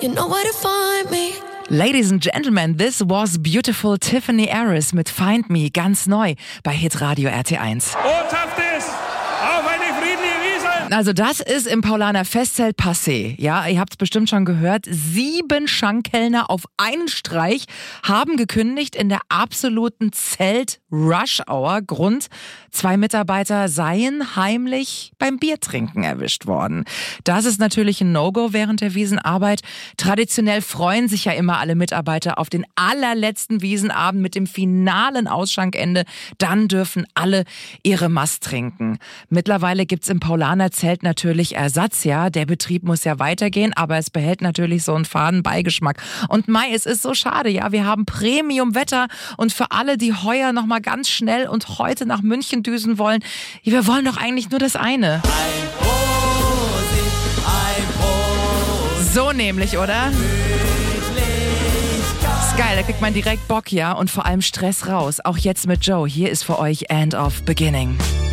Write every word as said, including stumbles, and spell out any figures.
you know where to find me. Ladies and Gentlemen, this was beautiful Tiffany Harris mit Find Me, ganz neu bei Hitradio R T eins. Botschaft ist, auf eine friedliche Wiese! Also das ist im Paulaner Festzelt passé. Ja, ihr habt es bestimmt schon gehört. Sieben Schankkellner auf einen Streich haben gekündigt in der absoluten Zelt-Rush-Hour. Grund, zwei Mitarbeiter seien heimlich beim Biertrinken erwischt worden. Das ist natürlich ein No-Go während der Wiesenarbeit. Traditionell freuen sich ja immer alle Mitarbeiter auf den allerletzten Wiesenabend mit dem finalen Ausschankende. Dann dürfen alle ihre Mast trinken. Mittlerweile gibt's im Paulaner Zelt natürlich Ersatz, ja. Der Betrieb muss ja weitergehen, aber es behält natürlich so einen faden Beigeschmack. Und Mai, es ist so schade, ja. Wir haben Premium-Wetter und für alle, die heuer noch mal ganz schnell und heute nach München düsen wollen, wir wollen doch eigentlich nur das eine. Ein Prosit, ein Prosit. So nämlich, oder? Ist geil, da kriegt man direkt Bock, ja. Und vor allem Stress raus. Auch jetzt mit Joe. Hier ist für euch End of Beginning.